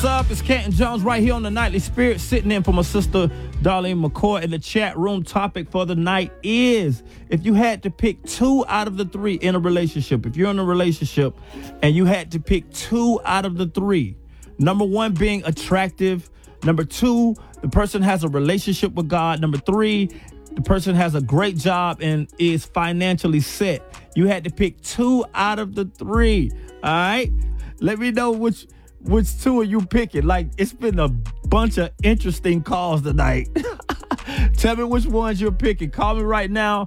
What's up? It's Canton Jones right here on the Nightly Spirit, sitting in for my sister Darlene McCoy. In the chat room, topic for the night is, if you had to pick 2 out of the 3 in a relationship, if you're in a relationship and you had to pick 2 out of the 3, number 1 being attractive, number 2, the person has a relationship with God, number 3, the person has a great job and is financially set. You had to pick 2 out of the 3. All right? Let me know which 2 are you picking. Like, it's been a bunch of interesting calls tonight. Tell me which ones you're picking. Call me right now,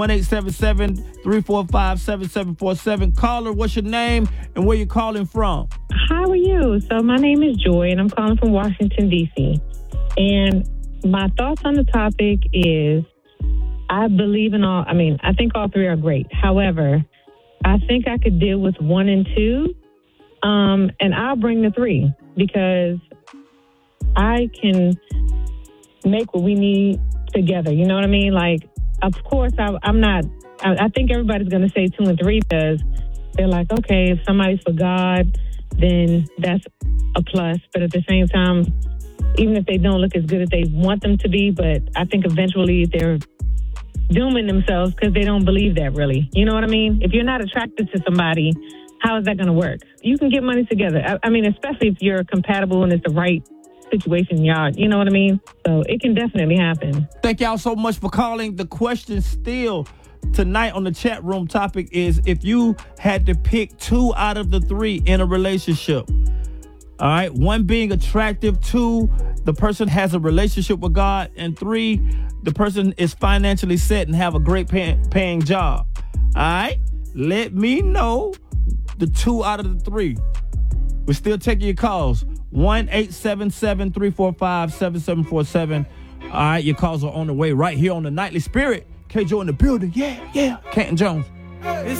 1-877-345-7747. Caller, what's your name and where you calling from? How are you? So my name is Joy, and I'm calling from Washington, D.C. And my thoughts on the topic is, I believe in all, I think all 3 are great. However, I think I could deal with 1 and 2. And I'll bring the 3 because I can make what we need together. You know what I mean? Like, of course, I think everybody's going to say 2 and 3 because they're like, okay, if somebody's for God, then that's a plus. But at the same time, even if they don't look as good as they want them to be, but I think eventually they're dooming themselves because they don't believe that really. You know what I mean? If you're not attracted to somebody, how is that going to work? You can get money together. I mean, especially if you're compatible and it's the right situation, y'all. You know what I mean? So it can definitely happen. Thank y'all so much for calling. The question still tonight on the chat room topic is, if you had to pick 2 out of the 3 in a relationship, all right, 1 being attractive, 2, the person has a relationship with God, and 3, the person is financially set and have a great paying job. All right, let me know the 2 out of the 3. We're still taking your calls. 1-877-345-7747. All right, your calls are on the way right here on the Nightly Spirit. K. Joe in the building. Yeah. Canton Jones.